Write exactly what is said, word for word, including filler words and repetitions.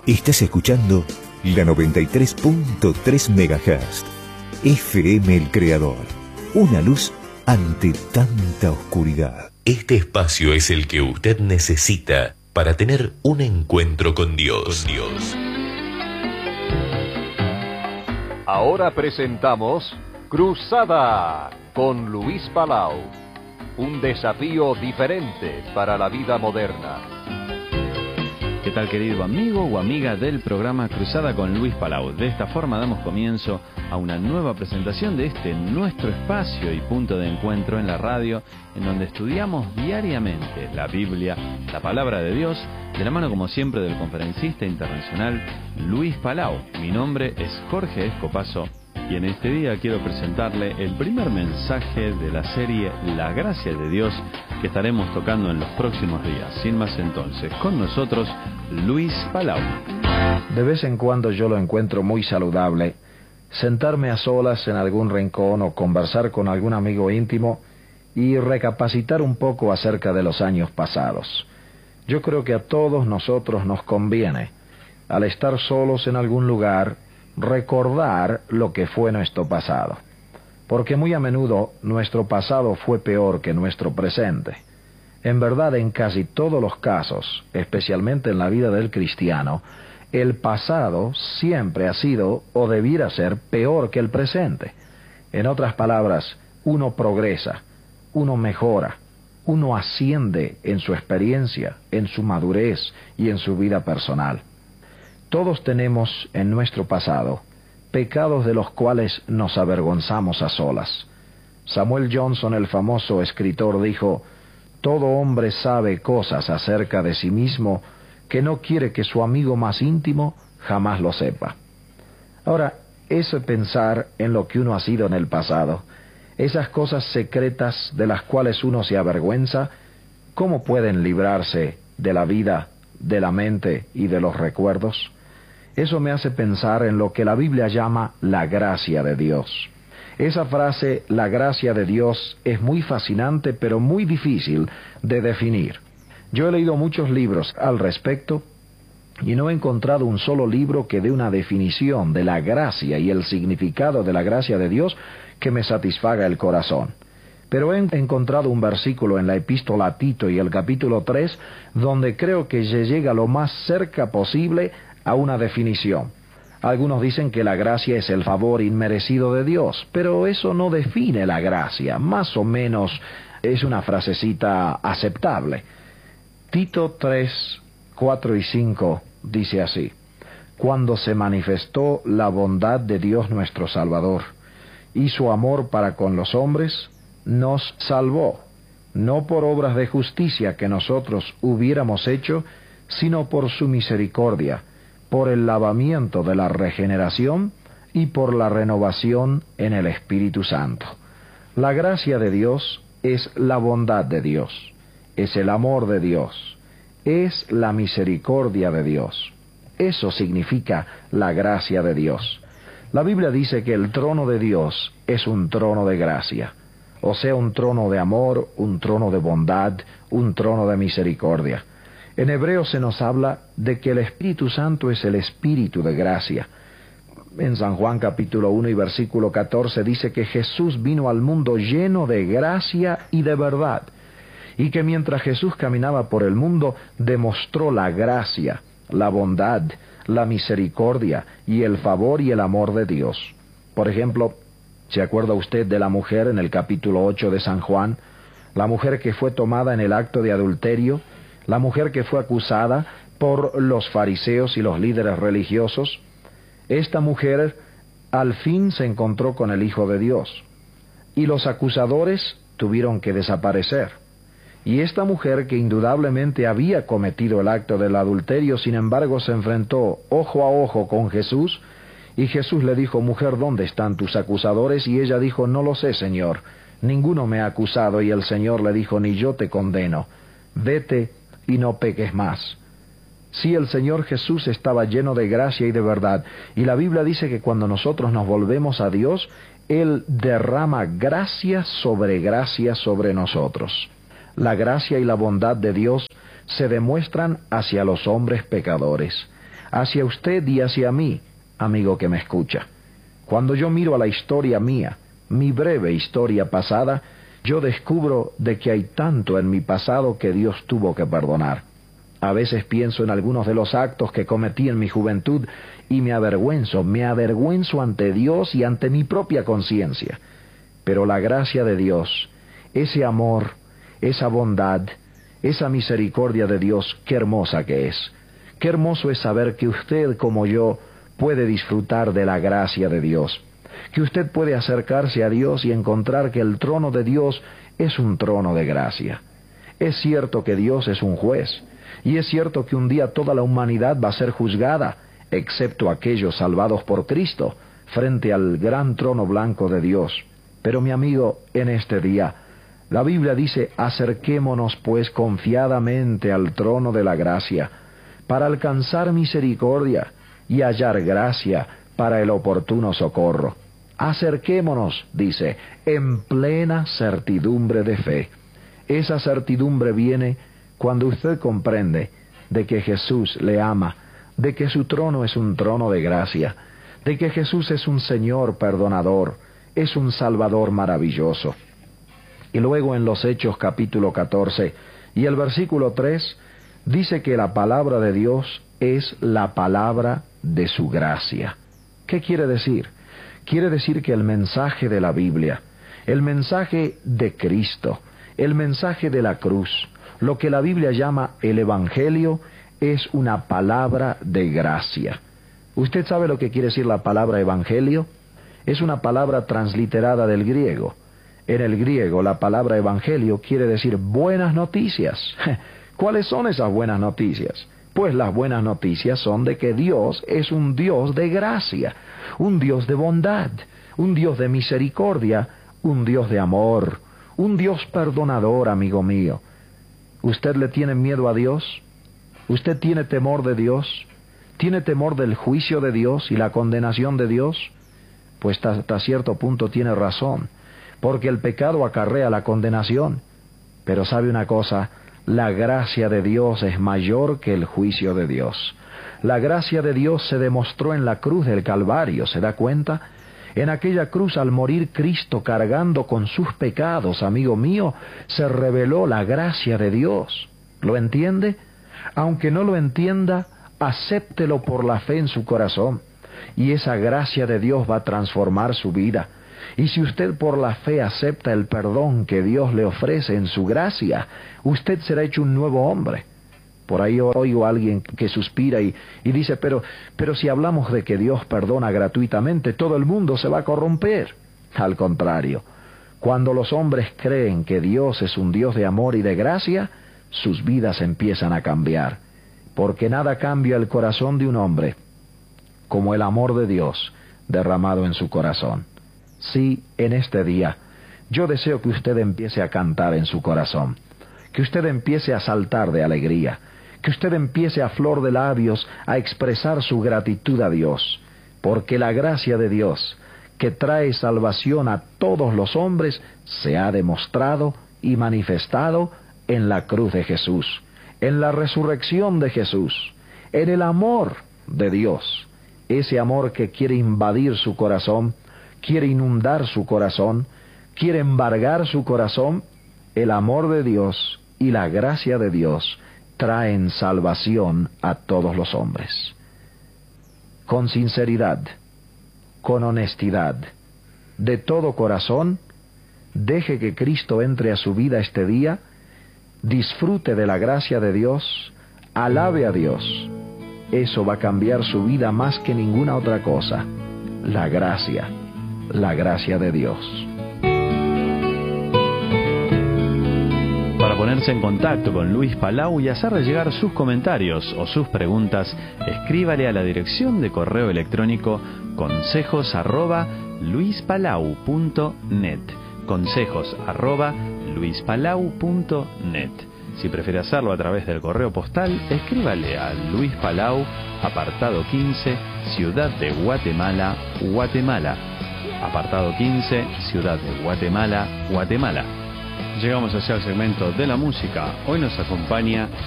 Estás escuchando la noventa y tres punto tres megahertz. F M El Creador. Una luz ante tanta oscuridad. Este espacio es el que usted necesita para tener un encuentro con Dios. Con Dios. Ahora presentamos Cruzada con Luis Palau. Un desafío diferente para la vida moderna. ¿Qué tal, querido amigo o amiga del programa Cruzada con Luis Palau? De esta forma damos comienzo a una nueva presentación de este nuestro espacio y punto de encuentro en la radio, en donde estudiamos diariamente la Biblia, la palabra de Dios, de la mano como siempre del conferencista internacional Luis Palau. Mi nombre es Jorge Escopazo y en este día quiero presentarle el primer mensaje de la serie La Gracia de Dios que estaremos tocando en los próximos días. Sin más entonces, con nosotros Luis Palau. De vez en cuando yo lo encuentro muy saludable sentarme a solas en algún rincón o conversar con algún amigo íntimo y recapacitar un poco acerca de los años pasados. Yo creo que a todos nosotros nos conviene, al estar solos en algún lugar, recordar lo que fue nuestro pasado, porque muy a menudo nuestro pasado fue peor que nuestro presente. En verdad, en casi todos los casos, especialmente en la vida del cristiano, el pasado siempre ha sido o debiera ser peor que el presente. En otras palabras, uno progresa, uno mejora, uno asciende en su experiencia, en su madurez y en su vida personal. Todos tenemos en nuestro pasado pecados de los cuales nos avergonzamos a solas. Samuel Johnson, el famoso escritor, dijo: «Todo hombre sabe cosas acerca de sí mismo que no quiere que su amigo más íntimo jamás lo sepa». Ahora, ese pensar en lo que uno ha sido en el pasado, esas cosas secretas de las cuales uno se avergüenza, ¿cómo pueden librarse de la vida, de la mente y de los recuerdos? Eso me hace pensar en lo que la Biblia llama la gracia de Dios. Esa frase, la gracia de Dios, es muy fascinante, pero muy difícil de definir. Yo he leído muchos libros al respecto y no he encontrado un solo libro que dé una definición de la gracia y el significado de la gracia de Dios que me satisfaga el corazón. Pero he encontrado un versículo en la epístola a Tito y el capítulo tres, donde creo que se llega lo más cerca posible a una definición. Algunos dicen que la gracia es el favor inmerecido de Dios, pero eso no define la gracia, más o menos es una frasecita aceptable. Tito tres, cuatro y cinco dice así: «Cuando se manifestó la bondad de Dios nuestro Salvador y su amor para con los hombres, nos salvó, no por obras de justicia que nosotros hubiéramos hecho, sino por su misericordia, por el lavamiento de la regeneración y por la renovación en el Espíritu Santo». La gracia de Dios es la bondad de Dios, es el amor de Dios, es la misericordia de Dios. Eso significa la gracia de Dios. La Biblia dice que el trono de Dios es un trono de gracia, o sea, un trono de amor, un trono de bondad, un trono de misericordia. En Hebreos se nos habla de que el Espíritu Santo es el Espíritu de gracia. En San Juan capítulo uno y versículo catorce dice que Jesús vino al mundo lleno de gracia y de verdad, y que mientras Jesús caminaba por el mundo demostró la gracia, la bondad, la misericordia y el favor y el amor de Dios. Por ejemplo, ¿se acuerda usted de la mujer en el capítulo ocho de San Juan? La mujer que fue tomada en el acto de adulterio, la mujer que fue acusada por los fariseos y los líderes religiosos. Esta mujer al fin se encontró con el Hijo de Dios, y los acusadores tuvieron que desaparecer. Y esta mujer, que indudablemente había cometido el acto del adulterio, sin embargo se enfrentó ojo a ojo con Jesús, y Jesús le dijo: «Mujer, ¿dónde están tus acusadores?» Y ella dijo: «No lo sé, Señor, ninguno me ha acusado». Y el Señor le dijo: «Ni yo te condeno, vete y no peques más». Sí, el Señor Jesús estaba lleno de gracia y de verdad, y la Biblia dice que cuando nosotros nos volvemos a Dios, Él derrama gracia sobre gracia sobre nosotros. La gracia y la bondad de Dios se demuestran hacia los hombres pecadores, hacia usted y hacia mí, amigo que me escucha. Cuando yo miro a la historia mía, mi breve historia pasada, yo descubro de que hay tanto en mi pasado que Dios tuvo que perdonar. A veces pienso en algunos de los actos que cometí en mi juventud y me avergüenzo, me avergüenzo ante Dios y ante mi propia conciencia. Pero la gracia de Dios, ese amor, esa bondad, esa misericordia de Dios, qué hermosa que es. Qué hermoso es saber que usted, como yo, puede disfrutar de la gracia de Dios. Que usted puede acercarse a Dios y encontrar que el trono de Dios es un trono de gracia. Es cierto que Dios es un juez, y es cierto que un día toda la humanidad va a ser juzgada, excepto aquellos salvados por Cristo, frente al gran trono blanco de Dios. Pero mi amigo, en este día, la Biblia dice, acerquémonos pues confiadamente al trono de la gracia, para alcanzar misericordia y hallar gracia para el oportuno socorro. Acerquémonos, dice, en plena certidumbre de fe. Esa certidumbre viene cuando usted comprende de que Jesús le ama, de que su trono es un trono de gracia, de que Jesús es un Señor perdonador, es un Salvador maravilloso. Y luego en los Hechos capítulo catorce y el versículo tres, dice que la palabra de Dios es la palabra de su gracia. ¿Qué quiere decir? Quiere decir que el mensaje de la Biblia, el mensaje de Cristo, el mensaje de la cruz, lo que la Biblia llama el Evangelio, es una palabra de gracia. ¿Usted sabe lo que quiere decir la palabra Evangelio? Es una palabra transliterada del griego. En el griego, la palabra Evangelio quiere decir buenas noticias. ¿Cuáles son esas buenas noticias? Pues las buenas noticias son de que Dios es un Dios de gracia, un Dios de bondad, un Dios de misericordia, un Dios de amor, un Dios perdonador, amigo mío. ¿Usted le tiene miedo a Dios? ¿Usted tiene temor de Dios? ¿Tiene temor del juicio de Dios y la condenación de Dios? Pues hasta cierto punto tiene razón, porque el pecado acarrea la condenación. Pero ¿sabe una cosa? La gracia de Dios es mayor que el juicio de Dios. La gracia de Dios se demostró en la cruz del Calvario, ¿se da cuenta? En aquella cruz, al morir Cristo cargando con sus pecados, amigo mío, se reveló la gracia de Dios. ¿Lo entiende? Aunque no lo entienda, acéptelo por la fe en su corazón, y esa gracia de Dios va a transformar su vida. Y si usted por la fe acepta el perdón que Dios le ofrece en su gracia, usted será hecho un nuevo hombre. Por ahí oigo a alguien que suspira y, y dice, pero, pero si hablamos de que Dios perdona gratuitamente, todo el mundo se va a corromper. Al contrario, cuando los hombres creen que Dios es un Dios de amor y de gracia, sus vidas empiezan a cambiar. Porque nada cambia el corazón de un hombre como el amor de Dios derramado en su corazón. Sí, en este día, yo deseo que usted empiece a cantar en su corazón, que usted empiece a saltar de alegría, que usted empiece a flor de labios a expresar su gratitud a Dios, porque la gracia de Dios, que trae salvación a todos los hombres, se ha demostrado y manifestado en la cruz de Jesús, en la resurrección de Jesús, en el amor de Dios, ese amor que quiere invadir su corazón, quiere inundar su corazón, quiere embargar su corazón. El amor de Dios y la gracia de Dios traen salvación a todos los hombres. Con sinceridad, con honestidad, de todo corazón, deje que Cristo entre a su vida este día, disfrute de la gracia de Dios, alabe a Dios. Eso va a cambiar su vida más que ninguna otra cosa. La gracia. La gracia de Dios. Para ponerse en contacto con Luis Palau y hacerle llegar sus comentarios o sus preguntas, escríbale a la dirección de correo electrónico consejos arroba luispalau punto net. Consejos arroba luispalau punto net. Si prefiere hacerlo a través del correo postal, escríbale a Luis Palau, apartado quince, Ciudad de Guatemala, Guatemala. Apartado quince, Ciudad de Guatemala, Guatemala. Llegamos hacia el segmento de la música. Hoy nos acompaña